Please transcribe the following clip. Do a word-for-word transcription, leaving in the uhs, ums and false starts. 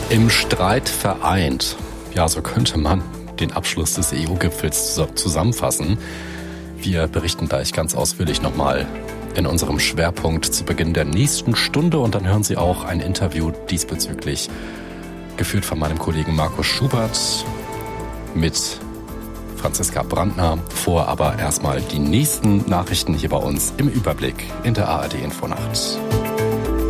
Im Streit vereint. Ja, so könnte man den Abschluss des E U-Gipfels zusammenfassen. Wir berichten gleich ganz ausführlich nochmal in unserem Schwerpunkt zu Beginn der nächsten Stunde und dann hören Sie auch ein Interview diesbezüglich, geführt von meinem Kollegen Markus Schubert mit Franziska Brandner. Vor aber erstmal die nächsten Nachrichten hier bei uns im Überblick in der A R D Infonacht.